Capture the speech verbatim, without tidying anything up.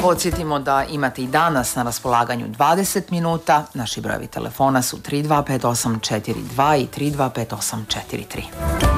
podsjetimo da imate i danas na raspolaganju dvadeset minuta. Naši brojevi telefona su tri dva pet osam četiri dva i tri dva pet osam četiri tri.